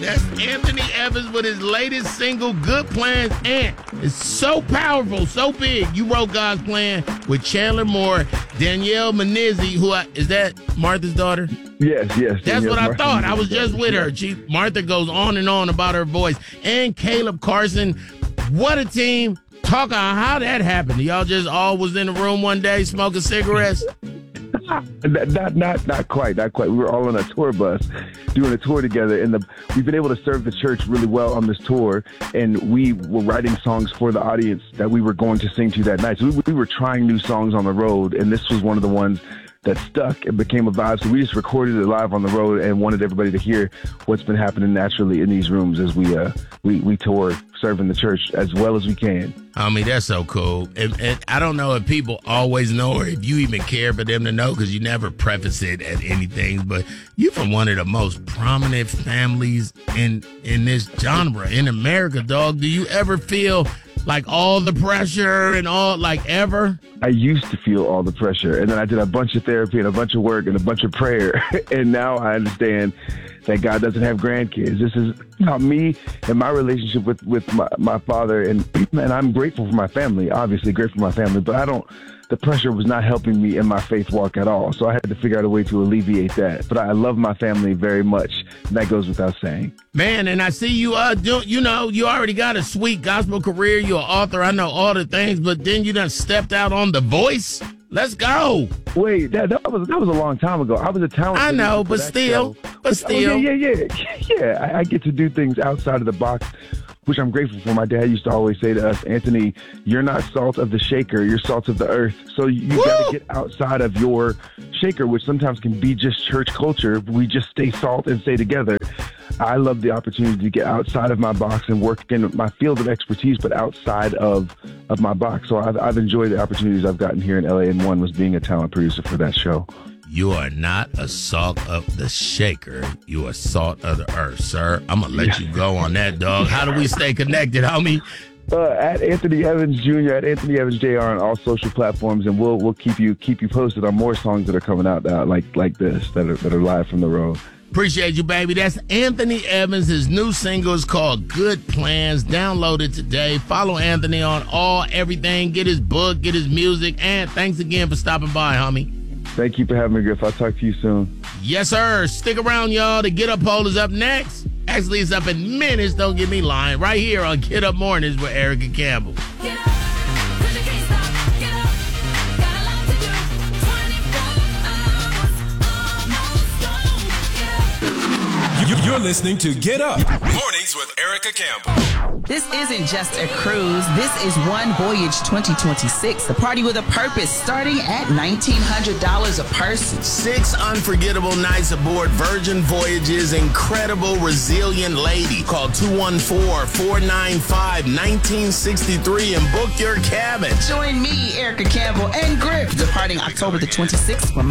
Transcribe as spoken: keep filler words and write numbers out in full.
That's Anthony Evans with his latest single, Good Plans. And it's so powerful, so big. You wrote God's Plan with Chandler Moore, Danielle Menezzi, who I, is that Martha's daughter? Yes, yes. That's Danielle what I Martha thought. I was Menezzi. just with her. She, Martha goes on and on about her voice. And Caleb Carson. What a team. Talk on how that happened. Y'all just all was in the room one day smoking cigarettes? Not, not, not, not quite, not quite. We were all on a tour bus doing a tour together, and the, we've been able to serve the church really well on this tour, and we were writing songs for the audience that we were going to sing to that night. So we, we were trying new songs on the road, and this was one of the ones that stuck and became a vibe. So we just recorded it live on the road and wanted everybody to hear what's been happening naturally in these rooms as we uh we, we tour serving the church as well as we can. I mean, that's so cool. And, and I don't know if people always know or if you even care for them to know because you never preface it at anything, but you're from one of the most prominent families in in this genre in America, dog. Do you ever feel like all the pressure and all, like, ever? I used to feel all the pressure, and then I did a bunch of therapy and a bunch of work and a bunch of prayer, and now I understand that God doesn't have grandkids. This is about me and my relationship with, with my, my father, and, and I'm grateful for my family, obviously grateful for my family, but I don't, the pressure was not helping me in my faith walk at all, so I had to figure out a way to alleviate that. But I love my family very much, and that goes without saying. Man, and I see you, uh, do, you know, you already got a sweet gospel career. You're an author. I know all the things, but then you done stepped out on The Voice. Let's go. Wait, that, that was that was a long time ago. I was a talent. I know, but still, show. but still. Oh, yeah, yeah, yeah. Yeah, I, I get to do things outside of the box, which I'm grateful for. My dad used to always say to us, Anthony, you're not salt of the shaker, you're salt of the earth. So you, you got to get outside of your shaker, which sometimes can be just church culture. We just stay salt and stay together. I love the opportunity to get outside of my box and work in my field of expertise, but outside of, of my box. So I've, I've enjoyed the opportunities I've gotten here in L A, and one was being a talent producer for that show. You are not a salt of the shaker. You are salt of the earth, sir. I'm going to let Yeah. you go on that, dog. How do we stay connected, homie? Uh, at Anthony Evans Junior, at Anthony Evans J R on all social platforms, and we'll we'll keep you keep you posted on more songs that are coming out uh, like like this that are that are live from the road. Appreciate you, baby. That's Anthony Evans. His new single is called Good Plans. Download it today. Follow Anthony on all everything. Get his book, get his music, and thanks again for stopping by, homie. Thank you for having me, Griff. I'll talk to you soon. Yes, sir. Stick around, y'all. The Get Up poll is up next. Actually, it's up in minutes. Don't get me lying. Right here on Get Up Mornings with Erica Campbell. Get up, 'cause you can't stop. Get up, got a lot to do. twenty-four hours, almost gone. Get up. You- You're listening to Get Up Mornings with Erica Campbell. This isn't just a cruise. This is One Voyage twenty twenty-six, the party with a purpose, starting at nineteen hundred dollars a person. Six unforgettable nights aboard Virgin Voyage's incredible, resilient lady. Call two one four, four nine five, one nine six three and book your cabin. Join me, Erica Campbell, and Griff, departing October the twenty-sixth from